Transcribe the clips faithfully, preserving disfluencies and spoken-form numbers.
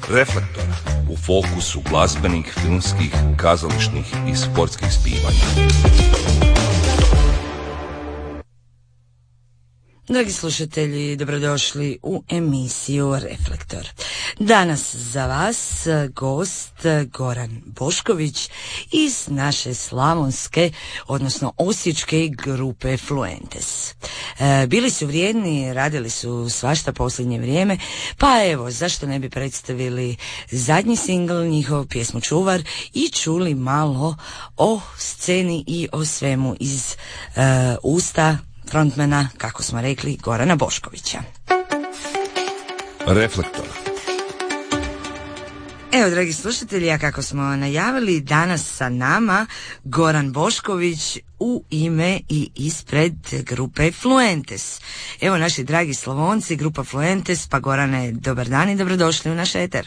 Reflektor, u fokusu glazbenih, filmskih, kazališnih i sportskih zbivanja. Dragi slušatelji, dobrodošli u emisiju Reflektor. Danas za vas gost Goran Bošković iz naše slavonske, odnosno osječke grupe Fluentes. E, bili su vrijedni, radili su svašta posljednje vrijeme, pa evo, zašto ne bi predstavili zadnji singl, njihov pjesmu Čuvar, i čuli malo o sceni i o svemu iz e, usta frontmana, kako smo rekli, Gorana Boškovića. Reflektor. Evo, dragi slušatelji, a kako smo najavili, danas sa nama Goran Bošković u ime i ispred grupe Fluentes. Evo, naši dragi Slavonci, grupa Fluentes, pa Gorane, dobar dan i dobrodošli u naš eter.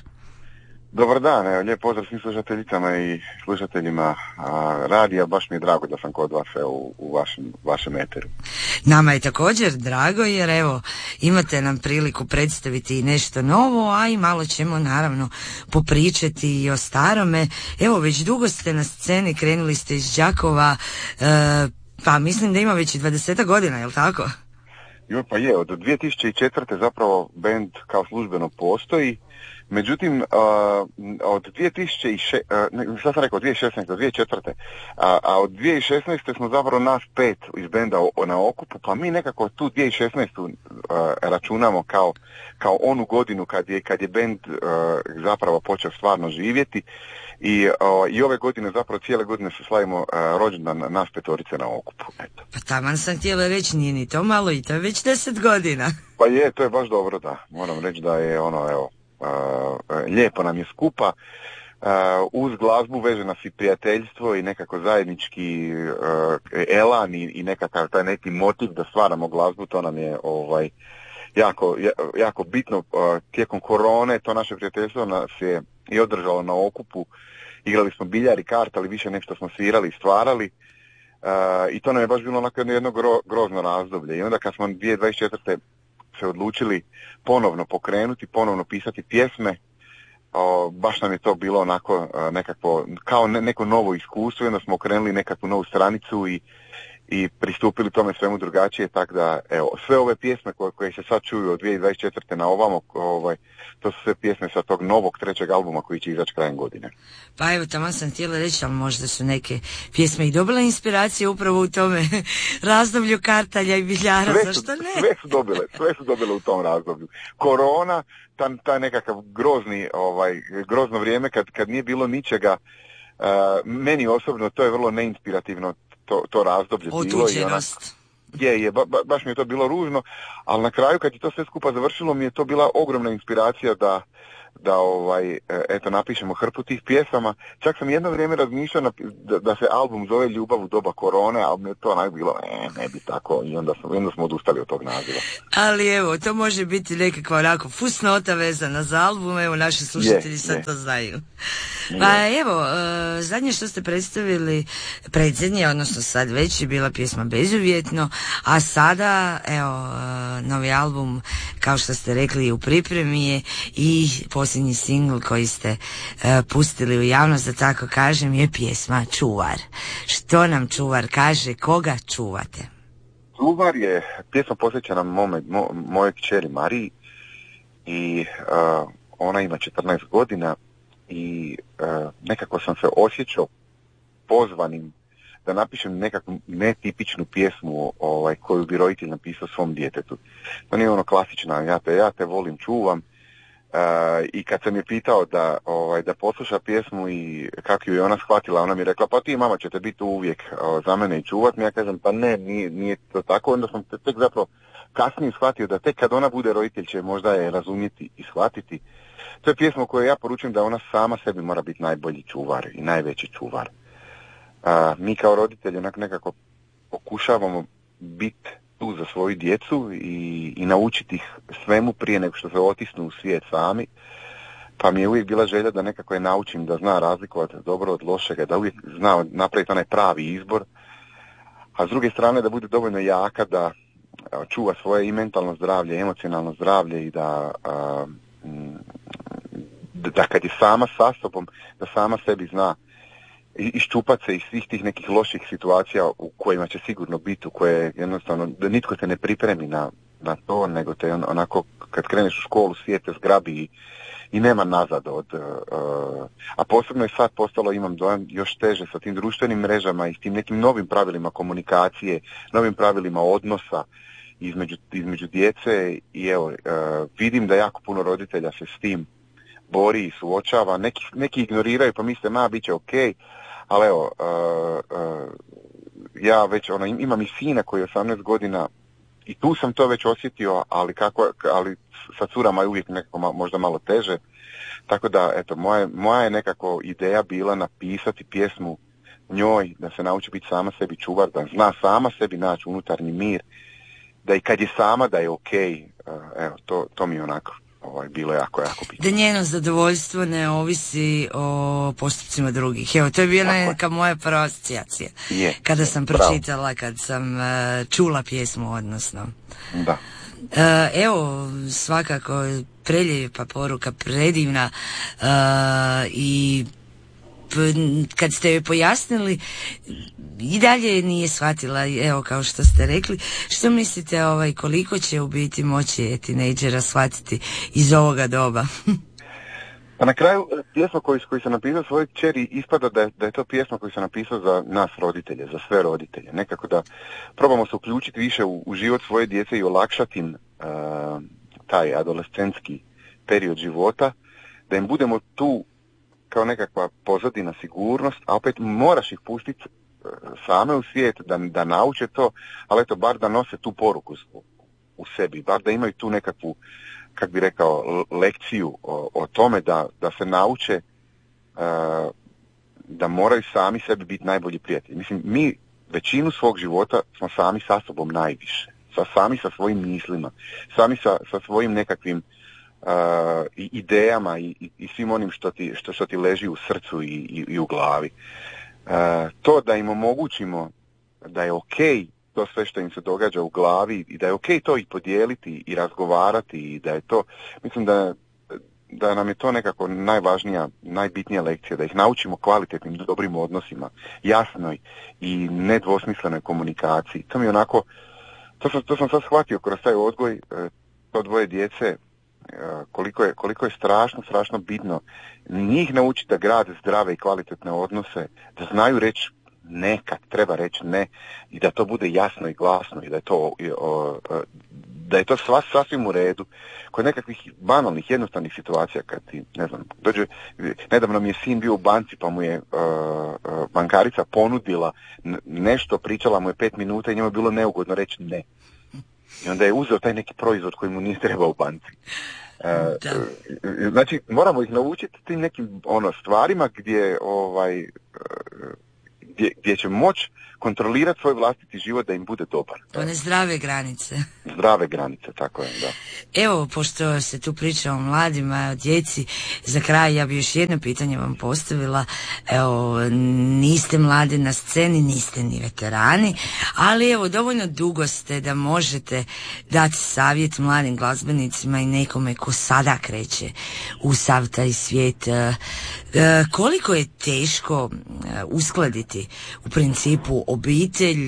Dobar dan, evo, lijep pozdrav svim slušateljicama i slušateljima a, radija, baš mi je drago da sam kod vas evo, u, u vašem, vašem eteru. Nama je također drago jer evo, imate nam priliku predstaviti nešto novo, a i malo ćemo naravno popričati i o starome. Evo, već dugo ste na sceni, krenuli ste iz Đakova, e, pa mislim da ima već i dvadeset godina, je li tako? Jo, pa je, od dvije tisuće četvrte zapravo bend kao službeno postoji. Međutim, uh, od dvije tisuće šest, uh, ne, šta sam rekao, dvije tisuće šesnaeste, dvije tisuće četvrte, a, a od dvije tisuće šesnaeste smo zapravo nas pet iz benda o, na okupu, pa mi nekako tu dvije tisuće šesnaestu uh, računamo kao, kao onu godinu kad je, kad je bend uh, zapravo počeo stvarno živjeti i, uh, i ove godine, zapravo cijele godine se slavimo uh, rođendan nas petorice na okupu. Eto. Pa taman sam htjela reći, nije ni to malo i to je već deset godina. Pa je, to je baš dobro, da. Moram reći da je ono, evo, Uh, lijepo nam je skupa, uh, uz glazbu veže nas i prijateljstvo i nekako zajednički uh, elan i, i nekakav taj neki motiv da stvaramo glazbu, to nam je ovaj jako, jako bitno. Uh, tijekom korone to naše prijateljstvo nas je i održalo na okupu, igrali smo biljar i kart, ali više nešto smo svirali i stvarali. Uh, i to nam je baš bilo onako jedno gro, grozno razdoblje i onda kad smo dvije tisuće dvadeset četvrte se odlučili ponovno pokrenuti, ponovno pisati pjesme, o, baš nam je to bilo onako nekako, kao ne, neko novo iskustvo i onda smo okrenuli nekakvu novu stranicu i, i pristupili tome svemu drugačije, tako da evo, sve ove pjesme koje, koje se sad čuju od dvije tisuće dvadeset četvrte na ovamo, ovaj, to su sve pjesme sa tog novog trećeg albuma koji će izaći krajem godine. Pa evo, tamo sam htjela reći, ali možda su neke pjesme i dobile inspiracije upravo u tome razdoblju kartalja i biljara, sve zašto ne? Sve su dobile, sve su dobile u tom razdoblju. Korona, taj, taj nekakav grozni, ovaj, grozno vrijeme kad, kad nije bilo ničega, uh, meni osobno to je vrlo neinspirativno to, to razdoblje bilo. Otuđenost. Je, je, ba, baš mi je to bilo ružno, ali na kraju kad je to sve skupa završilo mi je to bila ogromna inspiracija da, da ovaj, eto, napišemo hrpu tih pjesama. Čak sam jedno vrijeme razmišljao da, da se album zove Ljubav u doba korone, ali mi je to onak bilo, ne, ne bi tako, i onda smo, onda smo odustali od tog naziva. Ali evo, to može biti nekakva onako fusnota vezana za album, evo naši slušatelji je, sad je. To znaju. Pa je. Evo, uh, zadnje što ste predstavili, predzadnje, odnosno sad već je bila pjesma Bezuvjetno, a sada, evo, uh, novi album, kao što ste rekli, u pripremi je i posljednji singl koji ste uh, pustili u javnost, da tako kažem, je pjesma Čuvar. Što nam Čuvar kaže, koga čuvate? Čuvar je pjesma posvećena mome, mo, moje kćeri Mariji i uh, ona ima četrnaest godina i uh, nekako sam se osjećao pozvanim da napišem nekakvu netipičnu pjesmu ovaj, koju bi roditelj napisao svom djetetu. To nije ono klasična, ja te, ja te volim, čuvam. Uh, I kad sam je pitao da, ovaj, da posluša pjesmu i kako ju je ona shvatila, ona mi je rekla, pa ti mama ćete biti uvijek uh, za mene i čuvat mi. Ja kažem, pa ne, nije, nije to tako. Onda sam tek zapravo kasnije shvatio da tek kad ona bude roditelj će možda je razumjeti i shvatiti. To je pjesma koju ja poručujem da ona sama sebi mora biti najbolji čuvar i najveći čuvar. Uh, mi kao roditelji onak nekako pokušavamo biti tu za svoju djecu i, i naučiti ih svemu prije nego što se otisnu u svijet sami. Pa mi je uvijek bila želja da nekako je naučim da zna razlikovati dobro od lošega, da uvijek zna napraviti onaj pravi izbor, a s druge strane da bude dovoljno jaka da čuva svoje i mentalno zdravlje, emocionalno zdravlje i da a, da kad je sama sa sobom, da sama sebi zna iščupat se iz svih tih nekih loših situacija u kojima će sigurno biti, u koje jednostavno, da nitko te ne pripremi na, na to, nego te onako, kad kreneš u školu, svijet te zgrabi i, i nema nazad od... Uh, a posebno je sad postalo, imam dojam, još teže sa tim društvenim mrežama i s tim nekim novim pravilima komunikacije, novim pravilima odnosa između, između djece i evo, uh, vidim da jako puno roditelja se s tim bori i suočava, neki, neki ignoriraju pa misle, ma, bit će okej, ali evo, uh, uh, ja već ono, imam i sina koji je osamnaest godina i tu sam to već osjetio, ali, kako, ali sa curama je uvijek nekako ma, možda malo teže, tako da, eto, moja, moja je nekako ideja bila napisati pjesmu njoj, da se nauči biti sama sebi čuvar, da zna sama sebi naći unutarnji mir, da i kad je sama da je okej, uh, evo, to, to mi je onako ovaj, bilo jako, jako bitno. Da njeno zadovoljstvo ne ovisi o postupcima drugih. Evo, to je bila neka moja prva asocijacija. Je, kada sam bravo. pročitala, kad sam uh, čula pjesmu, odnosno. Da. Uh, evo, svakako preljepa poruka, predivna uh, i kad ste joj pojasnili i dalje nije shvatila, evo kao što ste rekli. Što mislite, ovaj, koliko će u biti moći tinejdžera shvatiti iz ovoga doba? Pa na kraju pjesma koju, koju sam napisao svojoj kćeri ispada da je, da je to pjesma koju sam napisao za nas roditelje, za sve roditelje. Nekako da probamo se uključiti više u, u život svoje djece i olakšati im uh, taj adolescentski period života, da im budemo tu kao nekakva pozadina, sigurnost, a opet moraš ih pustiti same u svijet, da, da nauče to, ali eto, bar da nose tu poruku u, u sebi, bar da imaju tu nekakvu, kak bi rekao, lekciju o, o tome da, da se nauče uh, da moraju sami sebi biti najbolji prijatelji. Mislim, mi većinu svog života smo sami sa sobom najviše, sa, sami sa svojim mislima, sami sa, sa svojim nekakvim Uh, i idejama i, i, i svim onim što ti, što, što ti leži u srcu i, i, i u glavi. Uh, to da im omogućimo da je okej to sve što im se događa u glavi i da je okej to i podijeliti i razgovarati i da je to, mislim da, da nam je to nekako najvažnija, najbitnija lekcija, da ih naučimo kvalitetnim, dobrim odnosima, jasnoj i nedvosmislenoj komunikaciji. To mi je onako, to sam, to sam sad shvatio kroz taj odgoj, to dvoje djece, koliko je, koliko je strašno, strašno bitno njih naučiti da grade zdrave i kvalitetne odnose, da znaju reći ne kad treba reći ne i da to bude jasno i glasno i da je to, o, da je to sva, sasvim u redu. Kod nekakvih banalnih, jednostavnih situacija kad ti, ne znam, dođe, nedavno mi je sin bio u banci pa mu je uh, uh, bankarica ponudila nešto, pričala mu je pet minuta i njemu je bilo neugodno reći ne. I onda je uzeo taj neki proizvod koji mu nije trebao u banci. E, znači, moramo ih naučiti tim nekim ono stvarima gdje, ovaj, gdje, gdje će moći kontrolirati svoj vlastiti život da im bude dobar. One zdrave granice. Zdrave granice, tako je, da. Evo, pošto se tu priča o mladima, o djeci, za kraj ja bi još jedno pitanje vam postavila. Evo, niste mladi na sceni, niste ni veterani, ali evo, dovoljno dugo ste da možete dati savjet mladim glazbenicima i nekome ko sada kreće u sav taj svijet. E, koliko je teško uskladiti u principu obitelj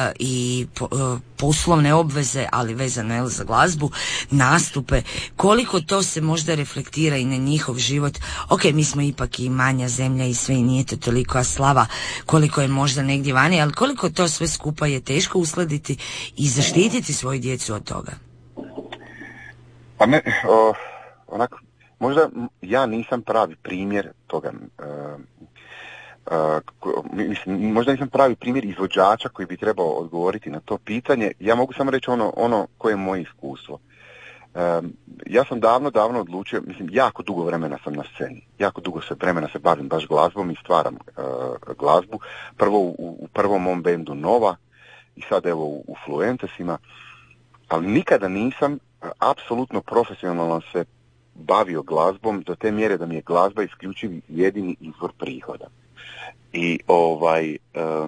i poslovne obveze, ali vezano je za glazbu, nastupe, koliko to se možda reflektira i na njihov život. Ok, mi smo ipak i manja zemlja i sve i nije to toliko, a slava koliko je možda negdje vani, ali koliko to sve skupa je teško uskladiti i zaštititi svoju djecu od toga? Pa ne, o, onako, možda ja nisam pravi primjer toga. Uh, Uh, mislim, možda nisam pravi primjer izvođača koji bi trebao odgovoriti na to pitanje. Ja mogu samo reći ono, ono koje je moje iskustvo. Um, ja sam davno, davno odlučio, mislim, jako dugo vremena sam na sceni. Jako dugo se vremena se bavim baš glazbom i stvaram uh, glazbu. Prvo u, u prvom mom bendu Nova i sad evo u, u Fluentesima. Ali nikada nisam uh, apsolutno profesionalno se bavio glazbom do te mjere da mi je glazba isključivi jedini izvor prihoda. I ovaj uh,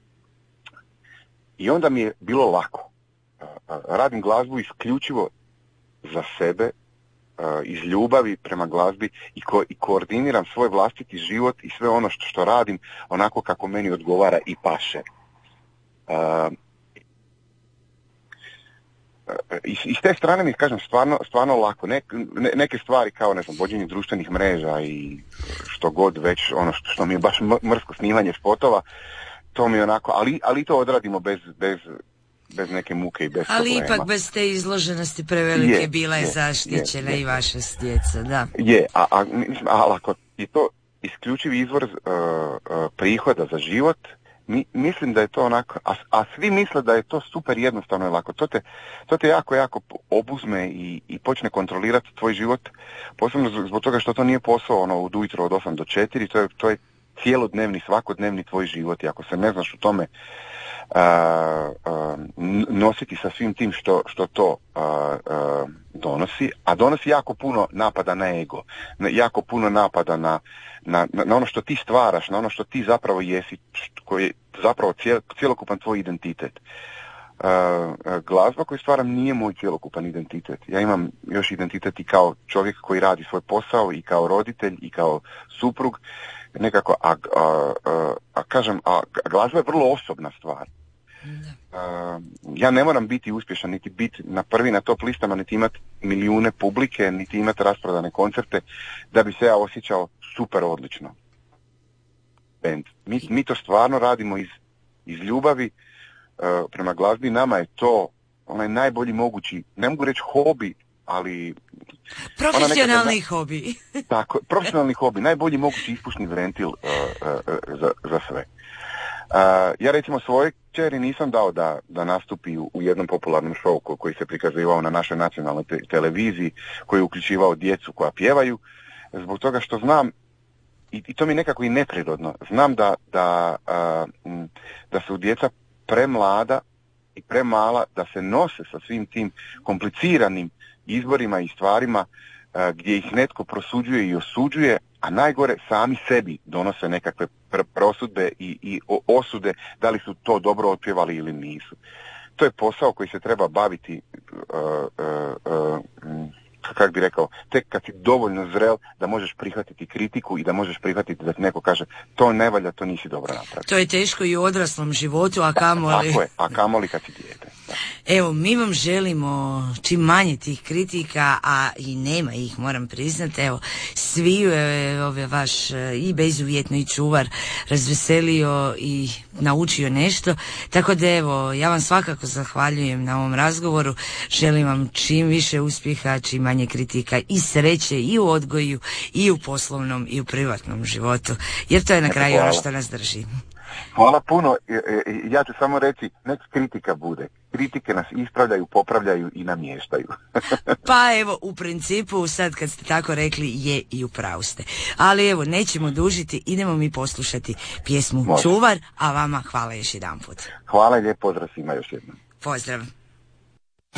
i onda mi je bilo lako. Uh, radim glazbu isključivo za sebe iz ljubavi prema glazbi i, ko, i koordiniram svoj vlastiti život i sve ono što, što radim onako kako meni odgovara i paše. Uh, Iz, iz te strane mi kažem stvarno, stvarno lako. Ne, ne, neke stvari kao ne znam, vođenje društvenih mreža i što god već, ono što, što mi je baš mrsko snimanje spotova, to mi je onako, ali, ali to odradimo bez, bez, bez neke muke i bez ali problema. Ali ipak bez te izloženosti prevelike je, bila je, je zaštićena je, je, i vaša djeca, da. Je, a, a, mislim, a ako je to isključivi izvor uh, uh, prihoda za život, Mi, mislim da je to onako, a, a svi misle da je to super jednostavno i lako. To te, to te jako, jako obuzme i, i počne kontrolirati tvoj život, posebno zbog toga što to nije posao ono, od ujutro od osam do četiri, to je, to je cijelodnevni, svakodnevni tvoj život i ako se ne znaš u tome a, a, nositi sa svim tim što, što to a, a, donosi, a donosi jako puno napada na ego, jako puno napada na Na, na ono što ti stvaraš, na ono što ti zapravo jesi, koji je zapravo cijel, cjelokupan tvoj identitet. Uh, uh, glazba koju stvaram nije moj cjelokupan identitet. Ja imam još identitet i kao čovjek koji radi svoj posao, i kao roditelj, i kao suprug, nekako, a, a, a, a kažem, a glazba je vrlo osobna stvar. Uh, ja ne moram biti uspješan, niti biti na prvi na top listama, niti imati milijune publike, niti imati rasprodane koncerte, da bi se ja osjećao super odlično. Band. Mi, mi to stvarno radimo iz, iz ljubavi uh, prema glazbi. Nama je to onaj najbolji mogući, ne mogu reći hobi, ali... Profesionalni nekada, hobi. Tako, profesionalni hobi, najbolji mogući ispušni ventil uh, uh, za, za sve. Uh, ja recimo svoje kćeri nisam dao da, da nastupi u, u jednom popularnom šovu koji se prikazivao na našoj nacionalnoj te, televiziji, koji je uključivao djecu koja pjevaju, zbog toga što znam, i, i to mi je nekako i neprirodno, znam da, da, uh, da su djeca premlada i premala da se nose sa svim tim kompliciranim izborima i stvarima uh, gdje ih netko prosuđuje i osuđuje, a najgore sami sebi donose nekakve pr- prosudbe i, i osude da li su to dobro otpjevali ili nisu. To je posao koji se treba baviti, uh, uh, uh, kako bi rekao, tek kad si dovoljno zrel da možeš prihvatiti kritiku i da možeš prihvatiti da ti neko kaže to ne valja, to nisi dobro napravio. To je teško i u odraslom životu, a kamoli... Tako je, a kamoli kad si dijete. Da. Evo, mi vam želimo čim manje tih kritika, a i nema ih, moram priznati. Evo, svi je ove vaš i bezuvjetno i čuvar razveselio i naučio nešto. Tako da evo, ja vam svakako zahvaljujem na ovom razgovoru. Želim vam čim više uspjeha, čim manje kritika i sreće i u odgoju i u poslovnom i u privatnom životu. Jer to je na kraju ono što nas drži. Hvala puno. Ja ću samo reći, nek kritika bude. Kritike nas ispravljaju, popravljaju i namještaju. Pa evo, u principu, sad kad ste tako rekli, je i u pravu ste. Ali evo, nećemo dužiti, idemo mi poslušati pjesmu Može. Čuvar, a vama hvala još jedan put. Hvala i lijep pozdrav svima još jednom. Pozdrav.